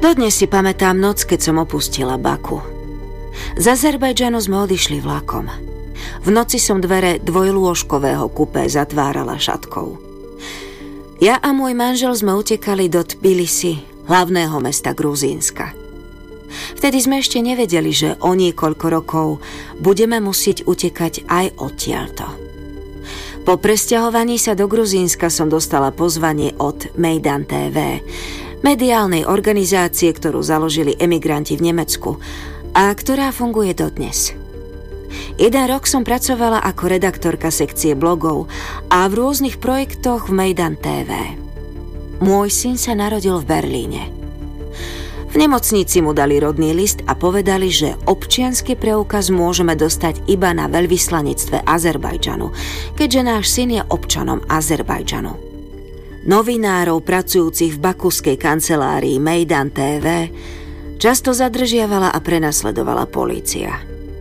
Dodnes si pamätám noc, keď som opustila Baku. Z Azerbajdžanu sme odišli vlakom. V noci som dvere dvojlôžkového kupé zatvárala šatkou. Ja a môj manžel sme utekali do Tbilisi, hlavného mesta Gruzínska. Vtedy sme ešte nevedeli, že o niekoľko rokov budeme musieť utekať aj odtiaľto. Po presťahovaní sa do Gruzínska som dostala pozvanie od Mejdan TV, mediálnej organizácie, ktorú založili emigranti v Nemecku a ktorá funguje dodnes. 1 rok som pracovala ako redaktorka sekcie blogov a v rôznych projektoch v Mejdan TV. Môj syn sa narodil v Berlíne. V nemocnici mu dali rodný list a povedali, že občiansky preukaz môžeme dostať iba na veľvyslanectve Azerbajdžanu, keďže náš syn je občanom Azerbajdžanu. Novinárov pracujúcich v bakuskej kancelárii Mejdan TV často zadržiavala a prenasledovala polícia.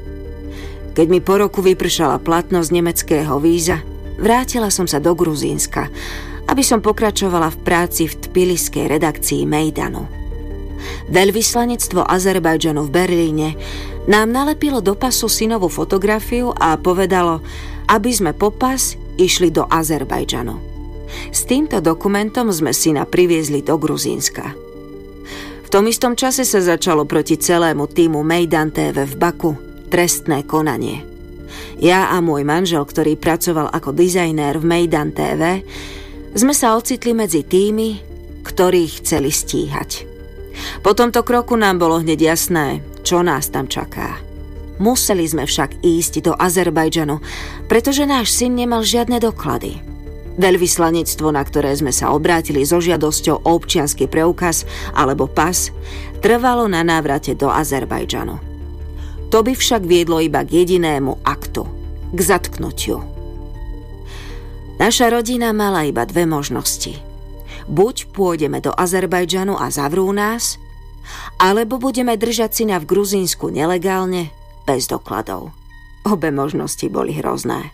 Keď mi po roku vypršala platnosť nemeckého víza, vrátila som sa do Gruzínska, aby som pokračovala v práci v tbiliskej redakcii Mejdanu. Veľvyslanectvo Azerbajdžanu v Berlíne nám nalepilo do pasu synovú fotografiu a povedalo, aby sme po pas išli do Azerbajdžanu. S týmto dokumentom sme syna priviezli do Gruzínska. V tom istom čase sa začalo proti celému týmu Mejdan TV v Baku trestné konanie. Ja a môj manžel, ktorý pracoval ako dizajnér v Mejdan TV, sme sa ocitli medzi tými, ktorí chceli stíhať. Po tomto kroku nám bolo hneď jasné, čo nás tam čaká. Museli sme však ísť do Azerbajdžanu, pretože náš syn nemal žiadne doklady. Veľvyslanectvo, na ktoré sme sa obrátili so žiadosťou o občiansky preukaz alebo pas, trvalo na návrate do Azerbajdžanu. To by však viedlo iba k jedinému aktu, k zatknutiu. Naša rodina mala iba 2 možnosti. Buď pôjdeme do Azerbajdžanu a zavrú nás, alebo budeme držať syna v Gruzínsku nelegálne, bez dokladov. Obe možnosti boli hrozné.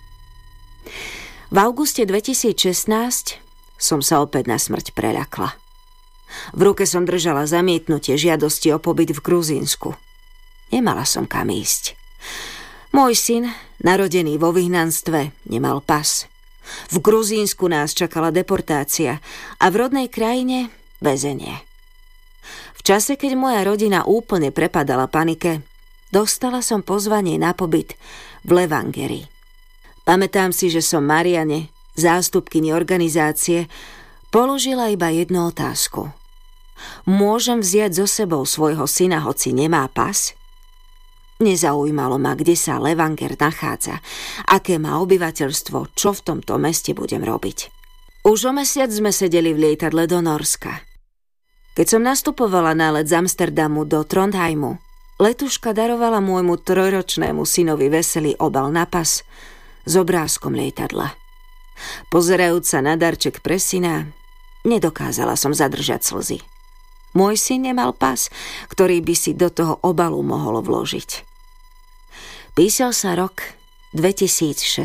V auguste 2016 som sa opäť na smrť preľakla. V ruke som držala zamietnutie žiadosti o pobyt v Gruzínsku. Nemala som kam ísť. Môj syn, narodený vo vyhnanstve, nemal pas. V Gruzínsku nás čakala deportácia a v rodnej krajine väzenie. V čase, keď moja rodina úplne prepadala panike, dostala som pozvanie na pobyt v Levangeri. Pamätám si, že som Mariane, zástupkyni organizácie, položila iba jednu otázku. Môžem vziať so sebou svojho syna, hoci nemá pas? Nezaujímalo ma, kde sa Levanger nachádza, aké má obyvateľstvo, čo v tomto meste budem robiť. Už o mesiac sme sedeli v lietadle do Norska. Keď som nastupovala na let z Amsterdamu do Trondheimu, letuška darovala môjmu 3-ročnému synovi veselý obal na pas s obrázkom lietadla. Pozerajúc sa na darček pre syna, nedokázala som zadržať slzy. Môj syn nemal pas, ktorý by si do toho obalu mohol vložiť. Písal sa rok 2016.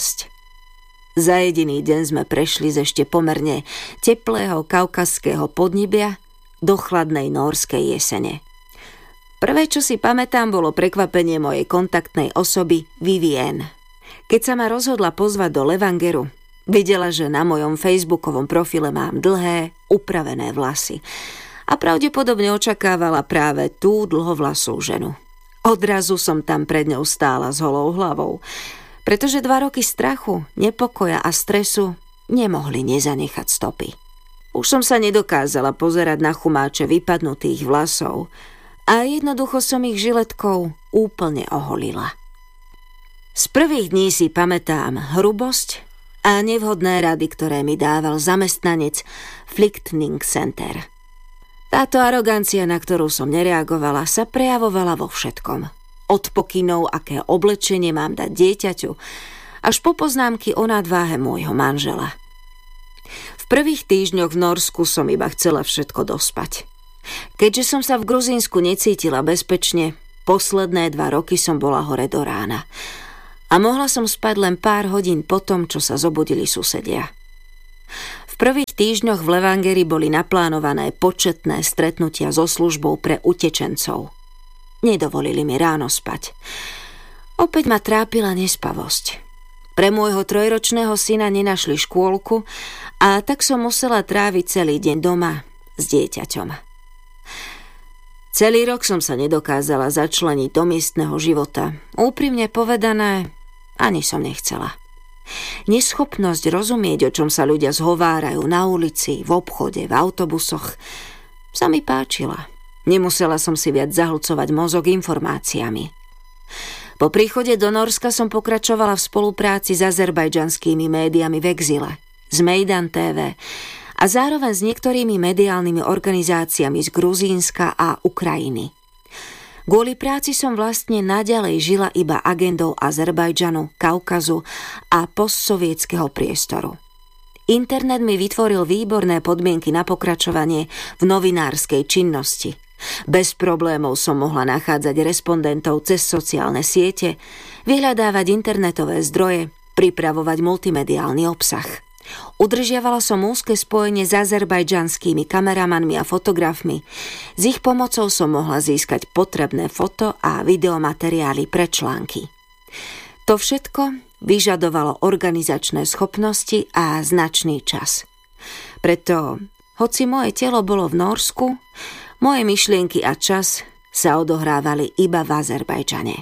Za jediný deň sme prešli z ešte pomerne teplého kaukazského podnebia do chladnej nórskej jesene. Prvé, čo si pamätám, bolo prekvapenie mojej kontaktnej osoby Vivien. Keď sa ma rozhodla pozvať do Levangeru, videla, že na mojom facebookovom profile mám dlhé, upravené vlasy a pravdepodobne očakávala práve tú dlhovlasú ženu. Odrazu som tam pred ňou stála s holou hlavou, pretože 2 roky strachu, nepokoja a stresu nemohli nezanechať stopy. Už som sa nedokázala pozerať na chumáče vypadnutých vlasov a jednoducho som ich žiletkou úplne oholila. Z prvých dní si pamätám hrubosť a nevhodné rady, ktoré mi dával zamestnanec Flykting Center. Táto arogancia, na ktorú som nereagovala, sa prejavovala vo všetkom. Od pokynov, aké oblečenie mám dať dieťaťu, až po poznámky o nadváhe môjho manžela. V prvých týždňoch v Norsku som iba chcela všetko dospať. Keďže som sa v Gruzínsku necítila bezpečne, posledné 2 roky som bola hore do rána. A mohla som spať len pár hodín po tom, čo sa zobudili susedia. V prvých týždňoch v Levangeri boli naplánované početné stretnutia so službou pre utečencov. Nedovolili mi ráno spať. Opäť ma trápila nespavosť. Pre môjho 3-ročného syna nenašli škôlku a tak som musela tráviť celý deň doma s dieťaťom. Celý rok som sa nedokázala začleniť do miestneho života. Úprimne povedané, ani som nechcela. Neschopnosť rozumieť, o čom sa ľudia zhovárajú na ulici, v obchode, v autobusoch, sa mi páčila. Nemusela som si viac zahlcovať mozog informáciami. Po príchode do Nórska som pokračovala v spolupráci s azerbajdžanskými médiami v exile, z Mejdan TV a zároveň s niektorými mediálnymi organizáciami z Gruzínska a Ukrajiny. Kvôli práci som vlastne naďalej žila iba agendou Azerbajdžanu, Kaukazu a postsovietskeho priestoru. Internet mi vytvoril výborné podmienky na pokračovanie v novinárskej činnosti. Bez problémov som mohla nachádzať respondentov cez sociálne siete, vyhľadávať internetové zdroje, pripravovať multimediálny obsah. Udržiavala som úzke spojenie s azerbajdžanskými kameramanmi a fotografmi. S ich pomocou som mohla získať potrebné foto a videomateriály pre články. To všetko vyžadovalo organizačné schopnosti a značný čas. Preto, hoci moje telo bolo v Nórsku, moje myšlienky a čas sa odohrávali iba v Azerbajdžane.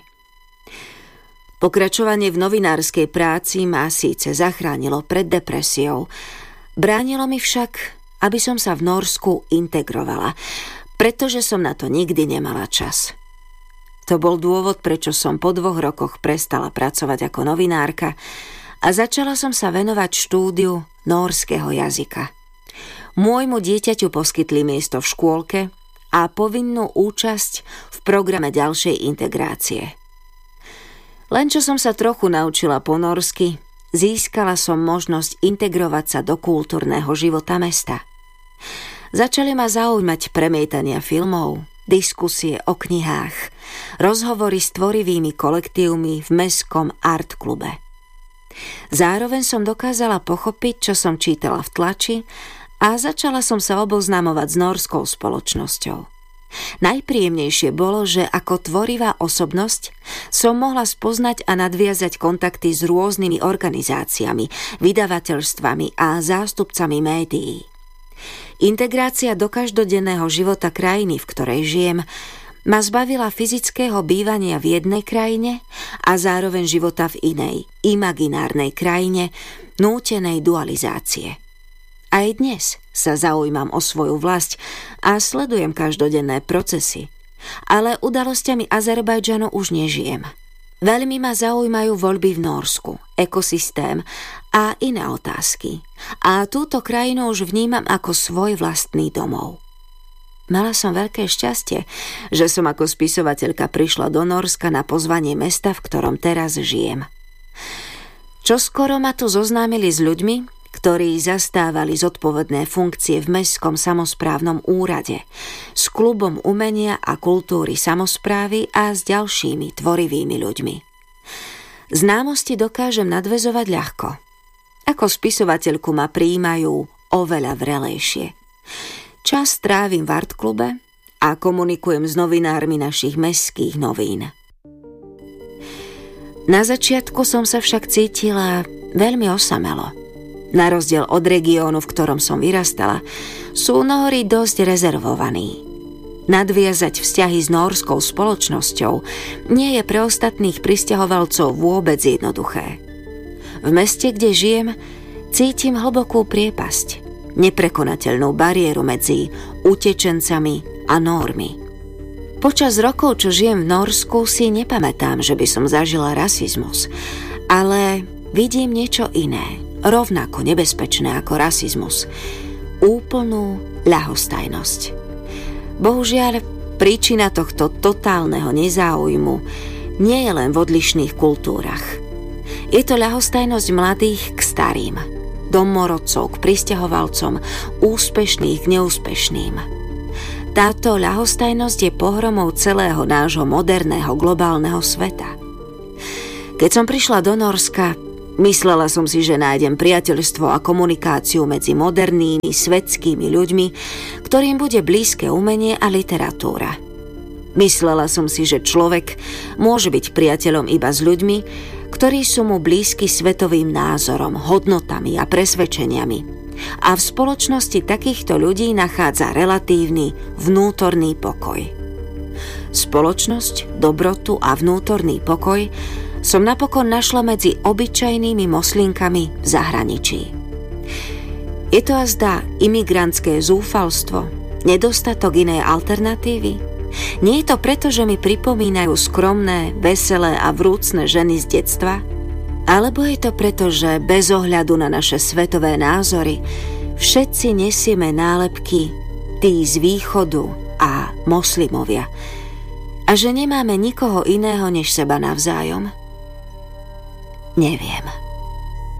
Pokračovanie v novinárskej práci ma síce zachránilo pred depresiou, bránilo mi však, aby som sa v Nórsku integrovala, pretože som na to nikdy nemala čas. To bol dôvod, prečo som po 2 rokoch prestala pracovať ako novinárka a začala som sa venovať štúdiu nórskeho jazyka. Môjmu dieťaťu poskytli miesto v škôlke a povinnú účasť v programe ďalšej integrácie. Len čo som sa trochu naučila po nórsky, získala som možnosť integrovať sa do kultúrneho života mesta. Začali ma zaujímať premietania filmov, diskusie o knihách, rozhovory s tvorivými kolektívmi v mestskom art klube. Zároveň som dokázala pochopiť, čo som čítala v tlači a začala som sa oboznamovať s nórskou spoločnosťou. Najpríjemnejšie bolo, že ako tvorivá osobnosť som mohla spoznať a nadviazať kontakty s rôznymi organizáciami, vydavateľstvami a zástupcami médií. Integrácia do každodenného života krajiny, v ktorej žijem, ma zbavila fyzického bývania v jednej krajine a zároveň života v inej, imaginárnej krajine, nútenej dualizácie. Aj dnes sa zaujímam o svoju vlast a sledujem každodenné procesy, ale udalosťami Azerbajdžanu už nežijem. Veľmi ma zaujímajú voľby v Nórsku, ekosystém a iné otázky. A túto krajinu už vnímam ako svoj vlastný domov. Mala som veľké šťastie, že som ako spisovateľka prišla do Nórska na pozvanie mesta, v ktorom teraz žijem. Čoskoro ma tu zoznámili s ľuďmi, ktorí zastávali zodpovedné funkcie v mestskom samosprávnom úrade, s klubom umenia a kultúry samosprávy a s ďalšími tvorivými ľuďmi. Známosti dokážem nadväzovať ľahko. Ako spisovateľku ma prijímajú oveľa vrelejšie. Čas trávim v art klube a komunikujem s novinármi našich mestských novín. Na začiatku som sa však cítila veľmi osamelo. Na rozdiel od regiónu, v ktorom som vyrastala, sú Nóri dosť rezervovaní. Nadviazať vzťahy s nórskou spoločnosťou nie je pre ostatných prisťahovalcov vôbec jednoduché. V meste, kde žijem, cítim hlbokú priepasť, neprekonateľnú bariéru medzi utečencami a Nórmi. Počas rokov, čo žijem v Nórsku, si nepamätám, že by som zažila rasizmus, ale vidím niečo iné, rovnako nebezpečné ako rasizmus. Úplnú ľahostajnosť. Bohužiaľ, príčina tohto totálneho nezáujmu nie je len v odlišných kultúrach. Je to ľahostajnosť mladých k starým, domorodcov k prisťahovalcom, úspešných k neúspešným. Táto ľahostajnosť je pohromou celého nášho moderného globálneho sveta. Keď som prišla do Nórska, Myslela som si, že nájdem priateľstvo a komunikáciu medzi modernými, svetskými ľuďmi, ktorým bude blízke umenie a literatúra. Myslela som si, že človek môže byť priateľom iba s ľuďmi, ktorí sú mu blízky svetovým názorom, hodnotami a presvedčeniami. A v spoločnosti takýchto ľudí nachádza relatívny vnútorný pokoj. Spoločnosť, dobrotu a vnútorný pokoj som napokon našla medzi obyčajnými moslinkami v zahraničí. Je to azda imigrantské zúfalstvo, nedostatok inej alternatívy? Nie je to preto, že mi pripomínajú skromné, veselé a vrúcne ženy z detstva? Alebo je to preto, že bez ohľadu na naše svetové názory všetci nesieme nálepky tí z východu a moslimovia a že nemáme nikoho iného než seba navzájom? Neviem.